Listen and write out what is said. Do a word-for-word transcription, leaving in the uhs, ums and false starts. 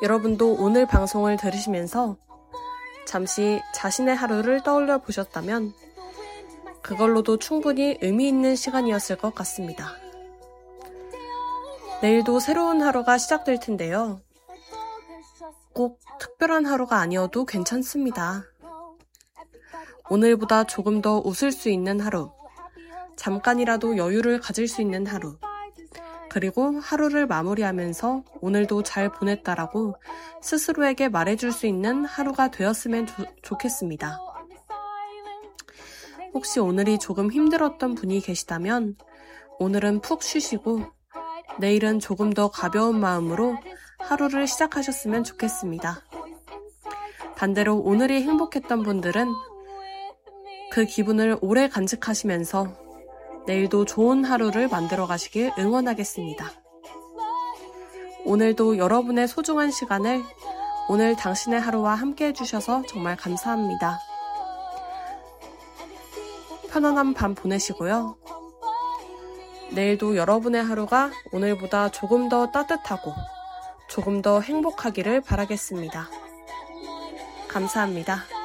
여러분도 오늘 방송을 들으시면서 잠시 자신의 하루를 떠올려 보셨다면 그걸로도 충분히 의미 있는 시간이었을 것 같습니다. 내일도 새로운 하루가 시작될 텐데요. 꼭 특별한 하루가 아니어도 괜찮습니다. 오늘보다 조금 더 웃을 수 있는 하루, 잠깐이라도 여유를 가질 수 있는 하루, 그리고 하루를 마무리하면서 오늘도 잘 보냈다라고 스스로에게 말해줄 수 있는 하루가 되었으면 조, 좋겠습니다. 혹시 오늘이 조금 힘들었던 분이 계시다면 오늘은 푹 쉬시고 내일은 조금 더 가벼운 마음으로 하루를 시작하셨으면 좋겠습니다. 반대로 오늘이 행복했던 분들은 그 기분을 오래 간직하시면서 내일도 좋은 하루를 만들어 가시길 응원하겠습니다. 오늘도 여러분의 소중한 시간을 오늘 당신의 하루와 함께 해주셔서 정말 감사합니다. 편안한 밤 보내시고요. 내일도 여러분의 하루가 오늘보다 조금 더 따뜻하고 조금 더 행복하기를 바라겠습니다. 감사합니다.